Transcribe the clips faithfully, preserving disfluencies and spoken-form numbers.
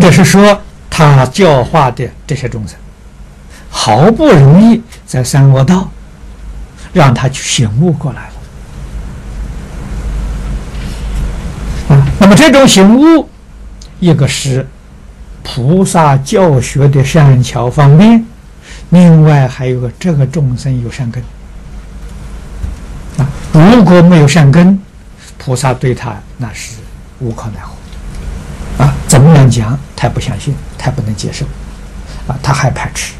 者是说他教化的这些众生，好不容易在三恶道让他去醒悟过来了啊。那么这种醒悟，一个是菩萨教学的善巧方面，另外还有个这个众生有善根啊。如果没有善根，菩萨对他那是无可奈何啊。怎么样讲，他不相信，他不能接受啊，他还排斥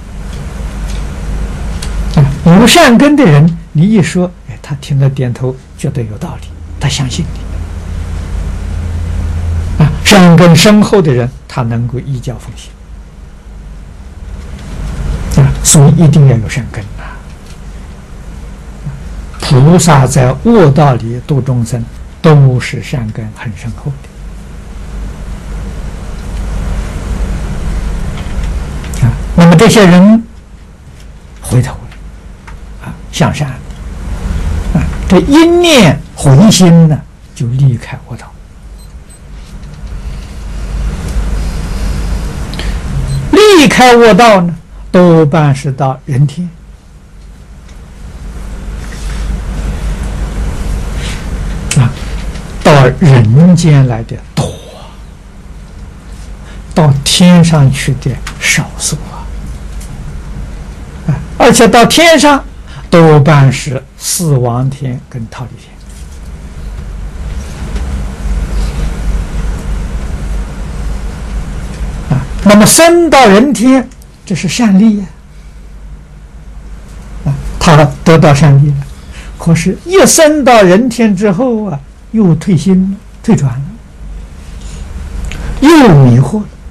啊。有善根的人，你一说，哎，他听了点头，觉得有道理，他相信你啊。善根深厚的人，他能够依教奉行啊，所以一定要有善根啊。菩萨在恶道里度众生，都是善根很深厚的啊。那么这些人回头了啊，向善啊，这一念回心呢，就离开恶道。离开恶道呢，多半是到人天啊，到人间来的多，到天上去的少数啊，啊，而且到天上多半是四王天跟忉利天。那么升到人天，这是善利呀、啊，啊，他得到善利了。可是，一升到人天之后啊，又退心了，退转了，又迷惑了。